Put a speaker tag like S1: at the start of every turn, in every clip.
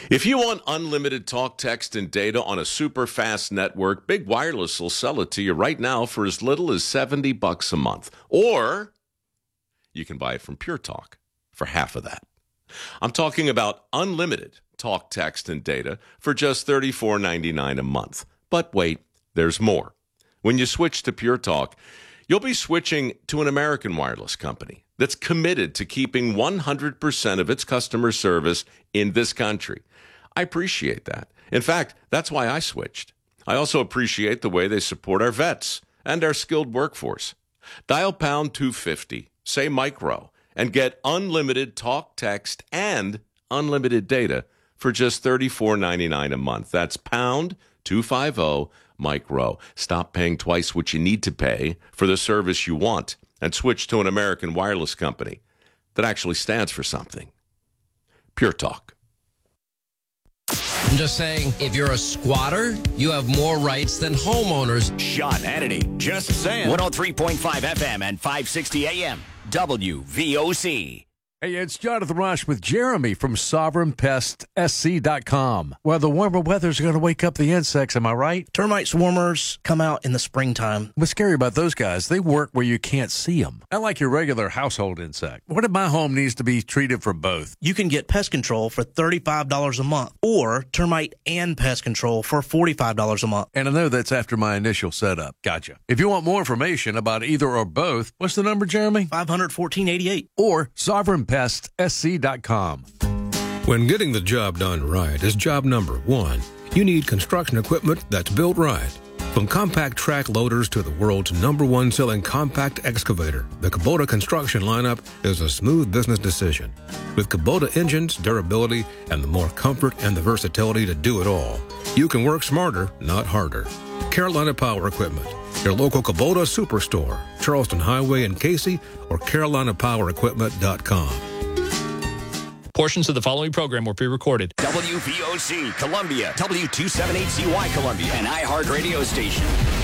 S1: If you want unlimited talk, text, and data on a super fast network, Big Wireless will sell it to you right now for as little as $70 a month. Or you can buy it from Pure Talk for half of that. I'm talking about unlimited talk, text, and data for just $34.99 a month. But wait, there's more. When you switch to Pure Talk, you'll be switching to an American wireless company that's committed to keeping 100% of its customer service in this country. I appreciate that. In fact, that's why I switched. I also appreciate the way they support our vets and our skilled workforce. Dial pound 250, say micro, and get unlimited talk, text, and unlimited data for just $34.99 a month. That's pound 250 micro. Stop paying twice what you need to pay for the service you want and switch to an American wireless company that actually stands for something. Pure Talk.
S2: I'm just saying, if you're a squatter, you have more rights than homeowners.
S3: Sean Hannity, just saying. 103.5 FM and 560 AM, WVOC.
S4: Hey, it's Jonathan Ross with Jeremy from SovereignPestSC.com. Well, the warmer weather's going to wake up the insects, am I right?
S5: Termite swarmers come out in the springtime.
S4: What's scary about those guys, they work where you can't see them. Not like your regular household insect. What if my home needs to be treated for both?
S5: You can get pest control for $35 a month or termite and pest control for $45 a month.
S4: And I know that's after my initial setup. Gotcha. If you want more information about either or both, what's the number, Jeremy?
S5: 500-1488.
S4: Or SovereignPestSC.com.
S6: When getting the job done right is job number one, you need construction equipment that's built right. From compact track loaders to the world's #1 selling compact excavator, the Kubota construction lineup is a smooth business decision. With Kubota engines, durability, and the more comfort and the versatility to do it all, you can work smarter, not harder. Carolina Power Equipment, your local Kubota superstore, Charleston Highway in Casey, or CarolinaPowerEquipment.com.
S7: Portions of the following program were pre-recorded.
S3: WVOC, Columbia, W278CY, Columbia, an iHeartRadio station.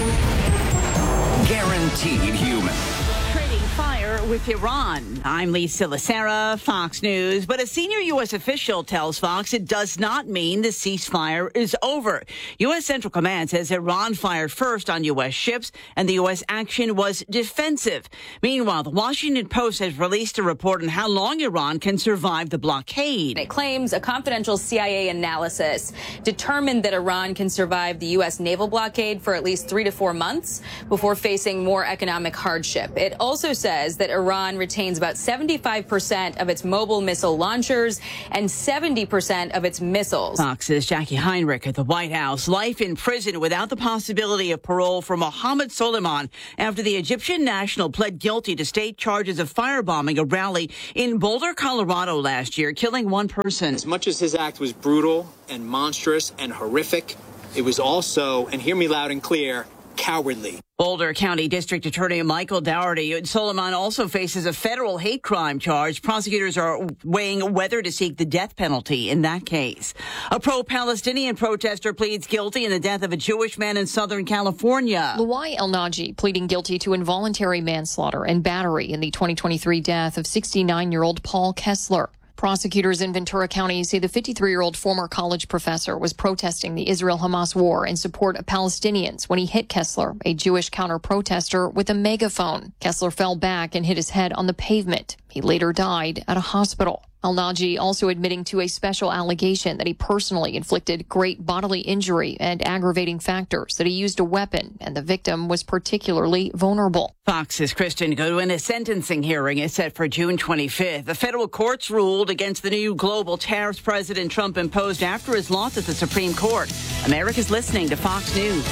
S3: Guaranteed human.
S8: Trading fire with Iran. I'm Lisa Lacera, Fox News. But a senior U.S. official tells Fox it does not mean the ceasefire is over. U.S. Central Command says Iran fired first on U.S. ships and the U.S. action was defensive. Meanwhile, the Washington Post has released a report on how long Iran can survive the blockade.
S9: It claims a confidential CIA analysis determined that Iran can survive the U.S. naval blockade for at least 3 to 4 months before facing more economic hardship. It also says that Iran retains about 75% of its mobile missile launchers and 70% of its missiles.
S8: Fox's Jackie Heinrich at the White House. Life in prison without the possibility of parole for Mohammed Soleiman after the Egyptian national pled guilty to state charges of firebombing a rally in Boulder, Colorado last year, killing one person.
S10: As much as his act was brutal and monstrous and horrific, it was also, and hear me loud and clear, cowardly.
S8: Boulder County District Attorney Michael Dougherty. Soleiman also faces a federal hate crime charge. Prosecutors are weighing whether to seek the death penalty in that case. A pro-Palestinian protester pleads guilty in the death of a Jewish man in Southern California.
S11: Luai El-Naji pleading guilty to involuntary manslaughter and battery in the 2023 death of 69-year-old Paul Kessler. Prosecutors in Ventura County say the 53-year-old former college professor was protesting the Israel-Hamas war in support of Palestinians when he hit Kessler, a Jewish counter-protester, with a megaphone. Kessler fell back and hit his head on the pavement. He later died at a hospital. El-Naji also admitting to a special allegation that he personally inflicted great bodily injury and aggravating factors, that he used a weapon and the victim was particularly vulnerable.
S8: Fox's Kristen Goodwin. A sentencing hearing is set for June 25th. The federal courts ruled against the new global tariffs President Trump imposed after his loss at the Supreme Court. America's listening to Fox News.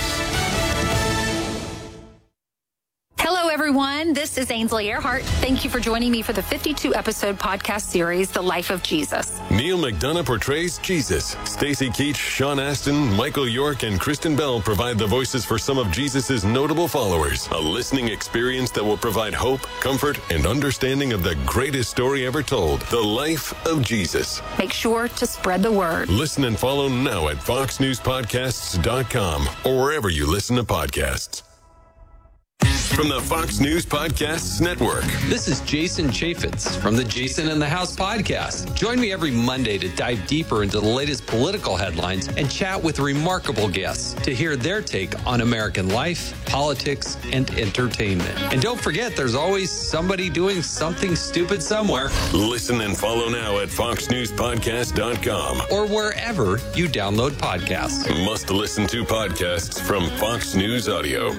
S12: Hello, everyone. This is Ainsley Earhart. Thank you for joining me for the 52-episode podcast series, The Life of Jesus.
S13: Neil McDonough portrays Jesus. Stacey Keach, Sean Astin, Michael York, and Kristen Bell provide the voices for some of Jesus' notable followers. A listening experience that will provide hope, comfort, and understanding of the greatest story ever told, The Life of Jesus.
S12: Make sure to spread the word.
S13: Listen and follow now at foxnewspodcasts.com or wherever you listen to podcasts. from the Fox News Podcasts Network.
S14: This is Jason Chaffetz from the Jason in the House podcast. Join me every Monday to dive deeper into the latest political headlines and chat with remarkable guests to hear their take on American life, politics, and entertainment. And don't forget, there's always somebody doing something stupid somewhere.
S13: Listen and follow now at foxnewspodcast.com
S14: or wherever you download podcasts.
S13: Must listen to podcasts from Fox News Audio.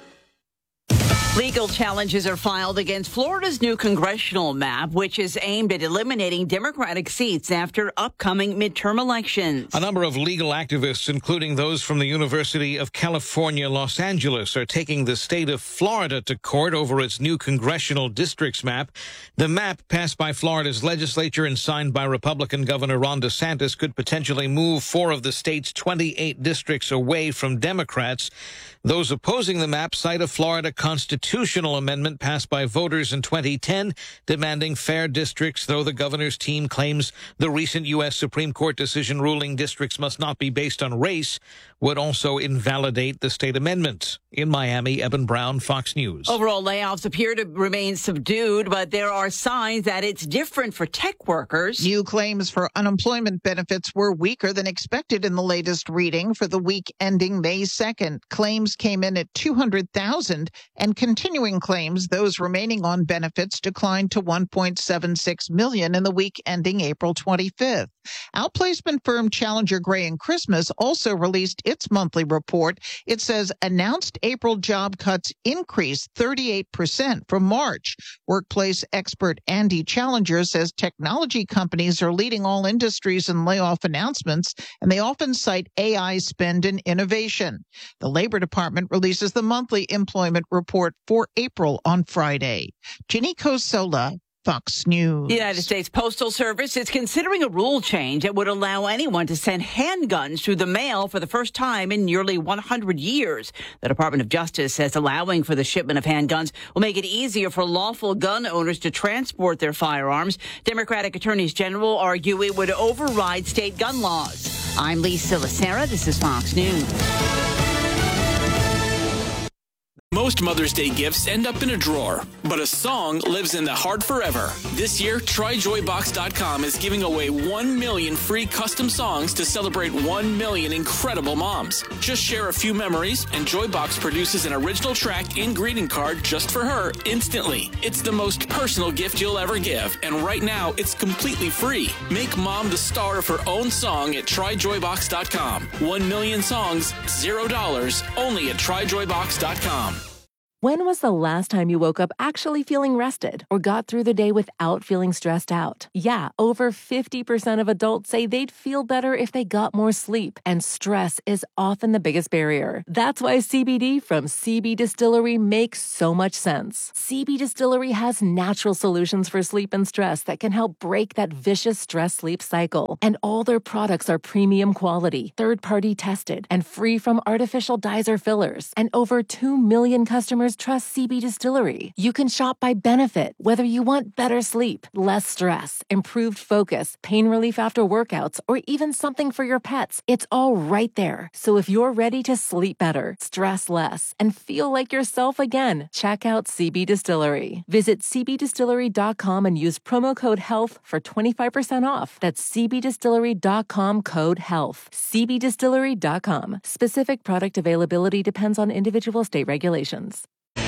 S8: Legal challenges are filed against Florida's new congressional map, which is aimed at eliminating Democratic seats after upcoming midterm elections.
S15: A number of legal activists, including those from the University of California, Los Angeles, are taking the state of Florida to court over its new congressional districts map. The map, passed by Florida's legislature and signed by Republican Governor Ron DeSantis, could potentially move 4 of the state's 28 districts away from Democrats. Those opposing the map cite a Florida constitutional amendment passed by voters in 2010 demanding fair districts, though the governor's team claims the recent U.S. Supreme Court decision ruling districts must not be based on race would also invalidate the state amendment. In Miami, Eben Brown, Fox News.
S8: Overall layoffs appear to remain subdued, but there are signs that it's different for tech workers.
S16: New claims for unemployment benefits were weaker than expected in the latest reading for the week ending May 2nd. Claims came in at 200,000, and continuing claims, those remaining on benefits, declined to 1.76 million in the week ending April 25th. Outplacement firm Challenger Gray & Christmas also released its monthly report. It says announced April job cuts increased 38% from March. Workplace expert Andy Challenger says technology companies are leading all industries in layoff announcements, and they often cite AI spend and innovation. The Labor Department releases the monthly employment report for April on Friday. Ginny Cosola, Fox News.
S8: The United States Postal Service is considering a rule change that would allow anyone to send handguns through the mail for the first time in nearly 100 years. The Department of Justice says allowing for the shipment of handguns will make it easier for lawful gun owners to transport their firearms. Democratic attorneys general argue it would override state gun laws. I'm Lisa Lacera. This is Fox News.
S17: Most Mother's Day gifts end up in a drawer, but a song lives in the heart forever. This year, TryJoyBox.com is giving away 1 million free custom songs to celebrate 1 million incredible moms. Just share a few memories, and Joybox produces an original track and greeting card just for her instantly. It's the most personal gift you'll ever give, and right now, it's completely free. Make mom the star of her own song at TryJoyBox.com. 1 million songs, $0, only at TryJoyBox.com.
S18: When was the last time you woke up actually feeling rested or got through the day without feeling stressed out? Yeah, over 50% of adults say they'd feel better if they got more sleep, and stress is often the biggest barrier. That's why CBD from CB Distillery makes so much sense. CB Distillery has natural solutions for sleep and stress that can help break that vicious stress-sleep cycle. And all their products are premium quality, third-party tested, and free from artificial dyes or fillers. And over 2 million customers trust CB Distillery. You can shop by benefit, whether you want better sleep, less stress, improved focus, pain relief after workouts, or even something for your pets. It's all right there. So if you're ready to sleep better, stress less, and feel like yourself again, check out CB Distillery. Visit cbdistillery.com and use promo code HEALTH for 25% off. That's cbdistillery.com, code HEALTH. cbdistillery.com. Specific product availability depends on individual state regulations.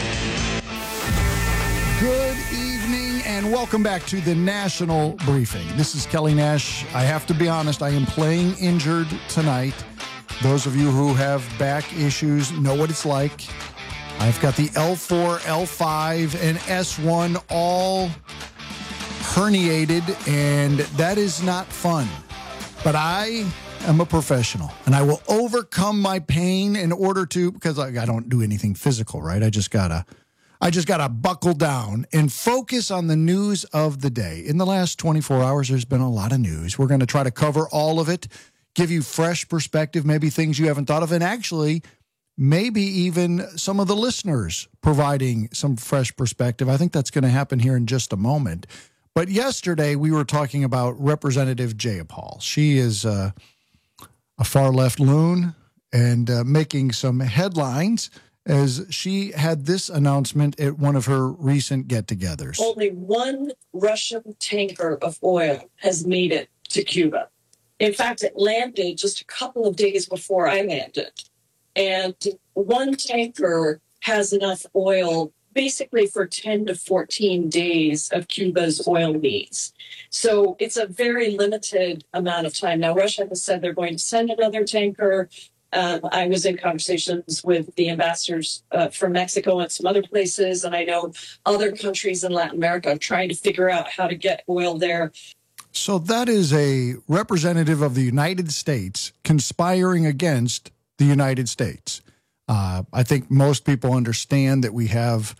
S19: Good evening and welcome back to the National Briefing. This is Kelly Nash. I have to be honest, I am playing injured tonight. Those of you who have back issues know what it's like. I've got the L4, L5, and S1 all herniated, and that is not fun. But I am a professional, and I will overcome my pain in order to, because I don't do anything physical, right? I just gotta buckle down and focus on the news of the day. In the last 24 hours, there's been a lot of news. We're going to try to cover all of it, give you fresh perspective, maybe things you haven't thought of, and actually maybe even some of the listeners providing some fresh perspective. I think that's going to happen here in just a moment. But yesterday, we were talking about Representative Jayapal. She is a far-left loon and making some headlines as she had this announcement at one of her recent get-togethers.
S20: Only one Russian tanker of oil has made it to Cuba. In fact, it landed just a couple of days before I landed. And one tanker has enough oil basically for 10 to 14 days of Cuba's oil needs. So it's a very limited amount of time. Now, Russia has said they're going to send another tanker. I was in conversations with the ambassadors from Mexico and some other places, and I know other countries in Latin America are trying to figure out how to get oil there.
S19: So that is a representative of the United States conspiring against the United States. I think most people understand that we have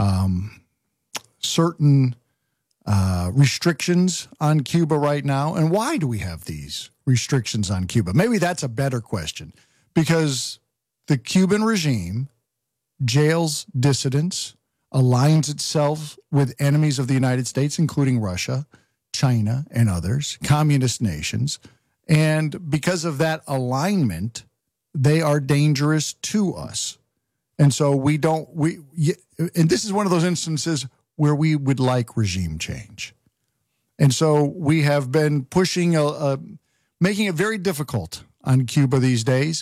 S19: certain restrictions on Cuba right now. And why do we have these restrictions on Cuba? Maybe that's a better question, because the Cuban regime jails dissidents, aligns itself with enemies of the United States, including Russia, China, and others, communist nations. And because of that alignment, they are dangerous to us. And so and this is one of those instances where we would like regime change. And so we have been pushing, making it very difficult on Cuba these days.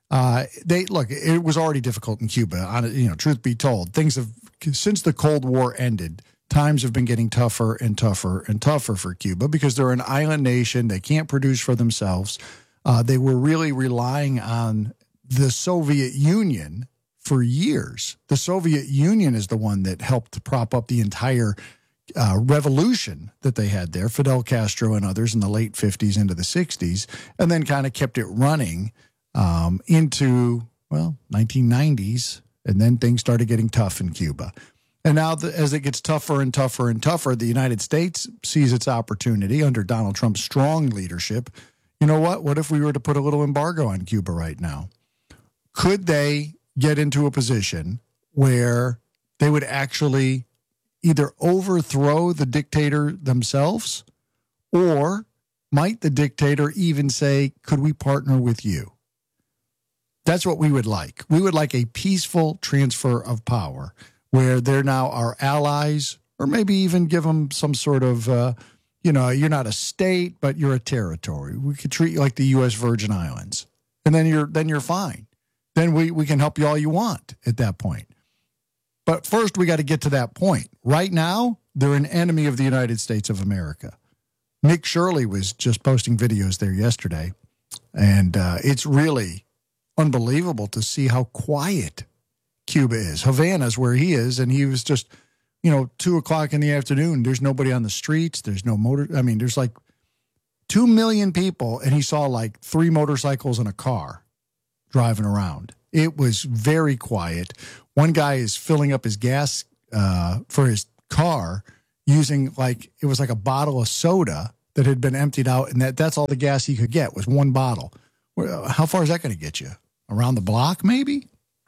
S19: It was already difficult in Cuba. Truth be told, things have, since the Cold War ended, times have been getting tougher and tougher and tougher for Cuba because they're an island nation. They can't produce for themselves. They were really relying on the Soviet Union for years. The Soviet Union is the one that helped prop up the entire revolution that they had there, Fidel Castro and others in the late 50s into the 60s, and then kind of kept it running into, 1990s, and then things started getting tough in Cuba. And now as it gets tougher and tougher and tougher, the United States sees its opportunity under Donald Trump's strong leadership. You know what? What if we were to put a little embargo on Cuba right now? Could they get into a position where they would actually either overthrow the dictator themselves, or might the dictator even say, could we partner with you? That's what we would like. We would like a peaceful transfer of power where they're now our allies, or maybe even give them some sort of, you're not a state, but you're a territory. We could treat you like the U.S. Virgin Islands, and then you're fine. Then we can help you all you want at that point. But first, we got to get to that point. Right now, they're an enemy of the United States of America. Nick Shirley was just posting videos there yesterday, and it's really unbelievable to see how quiet Cuba is. Havana's where he is, and he was just, 2:00 in the afternoon. There's nobody on the streets. There's no there's like 2 million people, and he saw like 3 motorcycles and a car driving around. It was very quiet. One guy is filling up his gas for his car using it was like a bottle of soda that had been emptied out, and that's all the gas he could get was one bottle. How far is that going to get you? Around the block, maybe?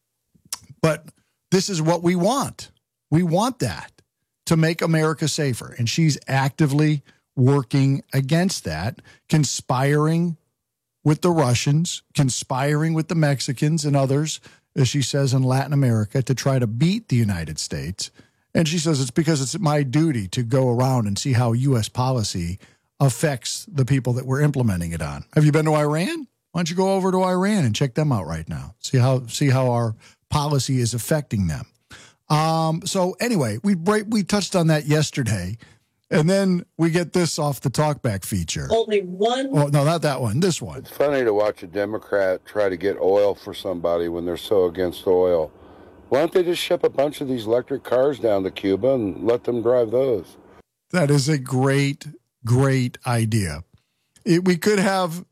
S19: But this is what we want. We want that to make America safer. And she's actively working against that, conspiring with the Russians, conspiring with the Mexicans and others, as she says, in Latin America to try to beat the United States. And she says it's because it's my duty to go around and see how U.S. policy affects the people that we're implementing it on. Have you been to Iran? Why don't you go over to Iran and check them out right now? See how our policy is affecting them. So anyway, we touched on that yesterday, and then we get this off the Talkback feature.
S20: Only one.
S19: Oh no, not that one. This one.
S21: It's funny to watch a Democrat try to get oil for somebody when they're so against oil. Why don't they just ship a bunch of these electric cars down to Cuba and let them drive those?
S19: That is a great, great idea. We could have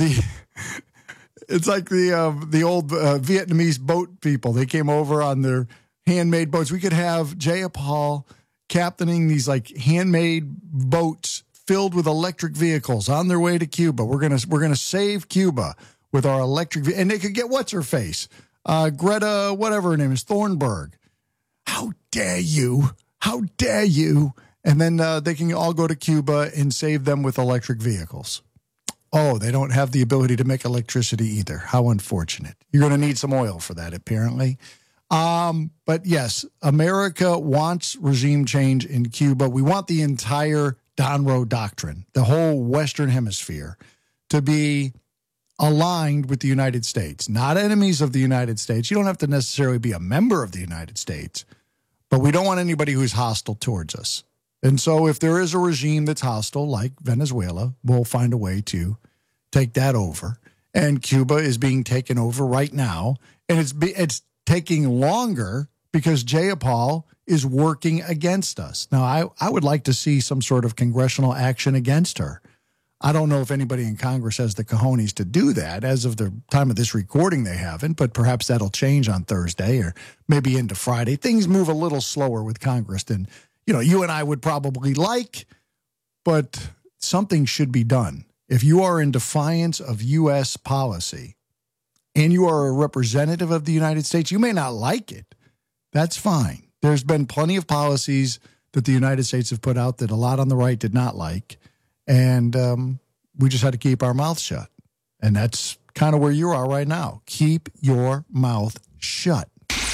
S19: it's like the old Vietnamese boat people. They came over on their handmade boats. We could have Jayapal captaining these handmade boats filled with electric vehicles on their way to Cuba. We're gonna save Cuba with our electric, and they could get what's her face, Greta, whatever her name is, Thunberg. How dare you? How dare you? And then they can all go to Cuba and save them with electric vehicles. Oh, they don't have the ability to make electricity either. How unfortunate. You're going to need some oil for that, apparently. But yes, America wants regime change in Cuba. We want the entire Donroe Doctrine, the whole Western Hemisphere, to be aligned with the United States, not enemies of the United States. You don't have to necessarily be a member of the United States, but we don't want anybody who's hostile towards us. And so if there is a regime that's hostile, like Venezuela, we'll find a way to take that over. And Cuba is being taken over right now. And it's taking longer because Jayapal is working against us. Now, I would like to see some sort of congressional action against her. I don't know if anybody in Congress has the cojones to do that. As of the time of this recording, they haven't, but perhaps that'll change on Thursday or maybe into Friday. Things move a little slower with Congress than, you and I would probably like, but something should be done. If you are in defiance of U.S. policy and you are a representative of the United States, you may not like it. That's fine. There's been plenty of policies that the United States have put out that a lot on the right did not like. And we just had to keep our mouth shut. And that's kind of where you are right now. Keep your mouth shut.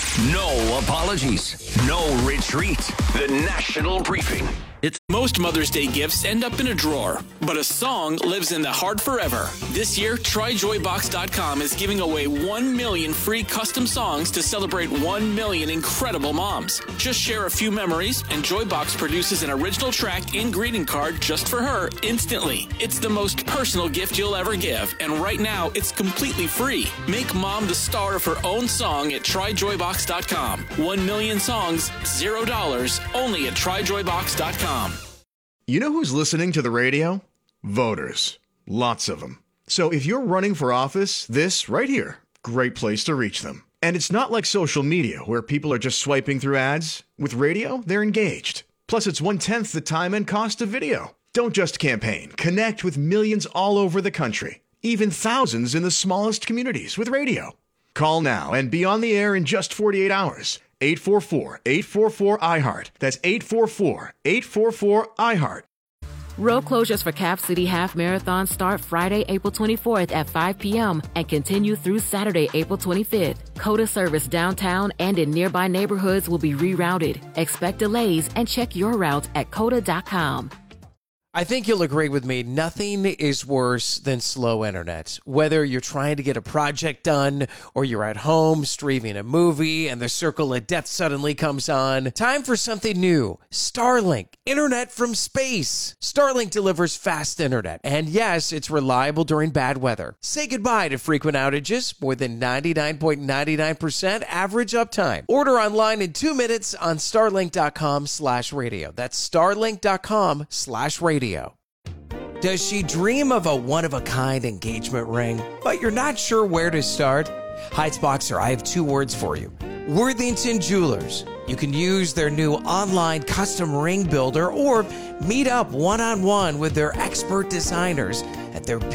S3: No apologies. No retreat. The National Briefing.
S17: Most Mother's Day gifts end up in a drawer, but a song lives in the heart forever. This year, TryJoyBox.com is giving away 1 million free custom songs to celebrate 1 million incredible moms. Just share a few memories, and Joybox produces an original track and greeting card just for her instantly. It's the most personal gift you'll ever give, and right now, it's completely free. Make mom the star of her own song at TryJoyBox.com. 1 million songs, $0, only at TryJoyBox.com.
S1: You know who's listening to the radio? Voters. Lots of them. So if you're running for office, this right here, great place to reach them. And it's not like social media where people are just swiping through ads. With radio, they're engaged. Plus, it's 1/10 the time and cost of video. Don't just campaign. Connect with millions all over the country, even thousands in the smallest communities with radio. Call now and be on the air in just 48 hours. 844-844-iHeart. That's 844-844-iHeart.
S22: Road closures for Cap City Half Marathon start Friday, April 24th at 5 p.m. and continue through Saturday, April 25th. COTA service downtown and in nearby neighborhoods will be rerouted. Expect delays and check your route at COTA.com.
S23: I think you'll agree with me. Nothing is worse than slow internet. Whether you're trying to get a project done or you're at home streaming a movie and the circle of death suddenly comes on. Time for something new. Starlink. Internet from space. Starlink delivers fast internet. And yes, it's reliable during bad weather. Say goodbye to frequent outages. More than 99.99% average uptime. Order online in 2 minutes on starlink.com/radio. That's starlink.com/radio. Does she dream of a one-of-a-kind engagement ring, but you're not sure where to start? Heights Boxer, I have 2 words for you. Worthington Jewelers. You can use their new online custom ring builder or meet up one-on-one with their expert designers at their